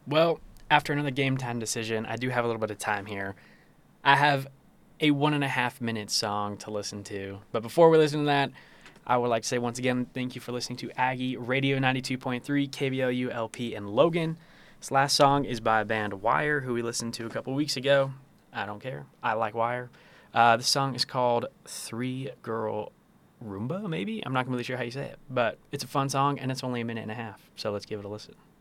Well, after another game time decision, I do have a little bit of time here. I have a 1.5 minute song to listen to. But before we listen to that, I would like to say once again, thank you for listening to Aggie Radio 92.3, KBLU LP in Logan. This last song is by band Wire, who we listened to a couple weeks ago. I don't care. I like Wire. This song is called Three Girl Roomba, maybe? I'm not really sure how you say it. But it's a fun song, and it's only a minute and a half. So let's give it a listen.